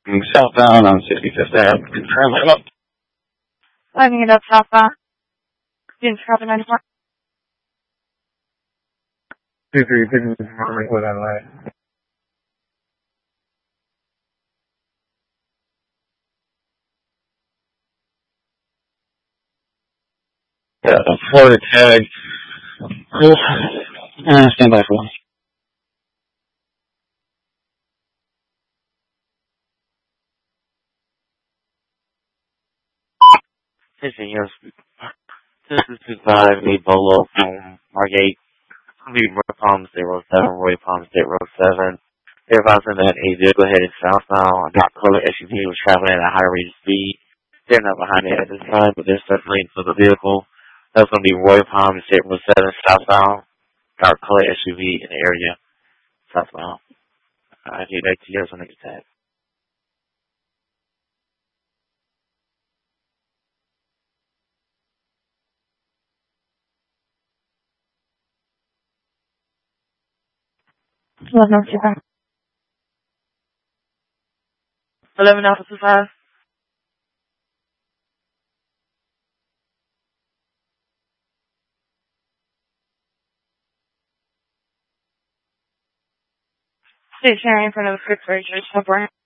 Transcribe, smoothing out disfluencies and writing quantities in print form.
Southbound on 65th Ave. Currently up. Lining it up southbound. Students copy 94. 236 with that light. Yeah, Florida tag. Stand by for one. This is 25 Bolo from Margate. Roy Palm 07, Roy Palm 07. They're advising that a vehicle headed southbound, a dark color SUV was traveling at a high rate of speed. They're not behind it at this time, but they're separating for the vehicle. That's going to be Roy Palm 07 southbound, dark color SUV in the area southbound. I need that to yours on next tag. Officer 11 Officer 5. Stationary in front of the quick research subway.